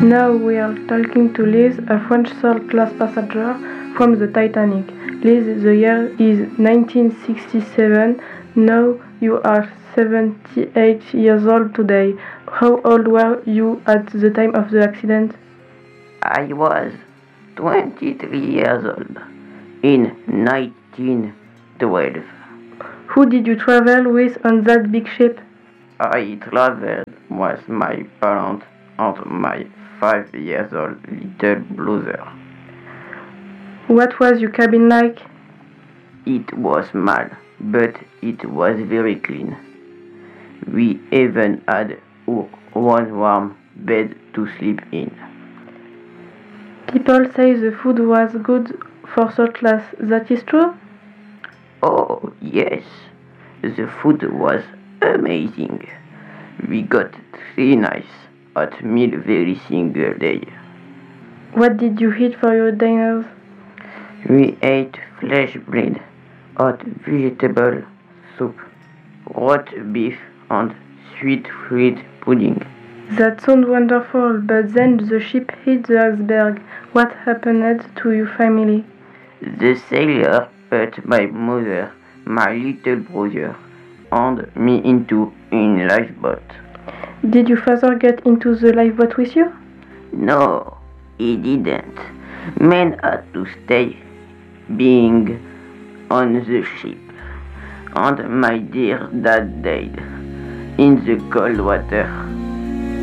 Now we are talking to Liz, a French third-class passenger from the Titanic. Liz, the year is 1967. Now you are 78 years old today. How old were you at the time of the accident? I was 23 years old in 1912. Who did you travel with on that big ship? I traveled with my parents and my 5 years old little brother. What was your cabin like? It was small, but it was very clean. We even had one warm bed to sleep in. People say the food was good for third class. That is true? Oh, yes, the food was amazing. We got 3 nice hot meals every single day. What did you eat for your dinners? We ate fresh bread, hot vegetable soup, roast beef, and sweet fruit pudding. That sounds wonderful, but then the ship hit the iceberg. What happened to your family? The sailor put my mother, my little brother, and me into a lifeboat. Did your father get into the lifeboat with you? No, he didn't. Men had to stay being on the ship, and my dear dad died in the cold water.